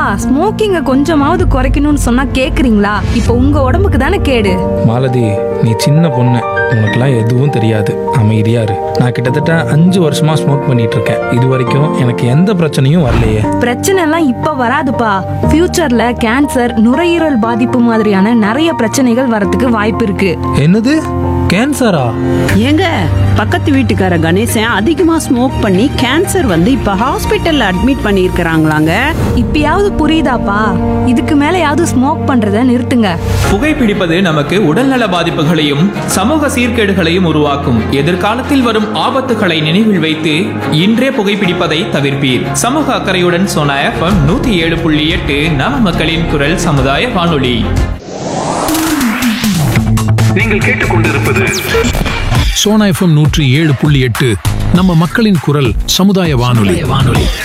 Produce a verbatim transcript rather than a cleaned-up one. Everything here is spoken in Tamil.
ஸ்மோக்கிங்க கொஞ்சமாவது குறைக்கணும்னு சொன்னா கேக்குறீங்களா? இப்போ உங்க உடம்புக்கு தானே கேடு. மாலதி, நீ சின்ன பொண்ணு, உனக்குலாம் எதுவும் தெரியாது. அமைதியா இரு. நான் கிட்டத்தட்ட அஞ்சு வருஷமா ஸ்மோக் பண்ணிட்டு இருக்கேன். இது வரைக்கும் எனக்கு எந்த பிரச்சனையும் வரலையே. பிரச்சனை எல்லாம் இப்ப வராதுப்பா. ஃபியூச்சர்ல கேன்சர், நுரையீரல் பாதிப்பு மாதிரியான நிறைய பிரச்சனைகள் வரதுக்கு வாய்ப்பு இருக்கு. என்னது, கேன்சரா? ஏங்க, பக்கத்து வீட்டுக்கார கணேசன் அதிகமா ஸ்மோக் பண்ணி கேன்சர் வந்து இப்ப ஹாஸ்பிட்டல்ல அட்மிட் பண்ணியிருக்கிறாங்களாங்க. இப்பயாவது புரியுதாப்பா? இதுக்கு மேலயாவது ஸ்மோக் பண்றத நிறுத்துங்க. புகைப்பிடிப்பது நமக்கு உடல்நல பாதிப்புகளையும் சமூக சீர்கேடுகளையும் உருவாக்கும். எதிர்காலத்தில் வரும் ஆபத்துகளை நினைவில் வைத்து இன்றே புகைப்பிடிப்பதை தவிர்ப்பீர். சமூக அக்கறையுடன் சோனா எஃப்எம் நூத்தி ஏழு புள்ளி எட்டு நம மக்களின் குரல் சமுதாய வானொலி. நீங்கள் கேட்டுக்கொண்டிருப்பது சோனா எஃப்எம் நூற்றி ஏழு புள்ளி எட்டு நம்ம மக்களின் குரல் சமுதாய வானொலி வானொலி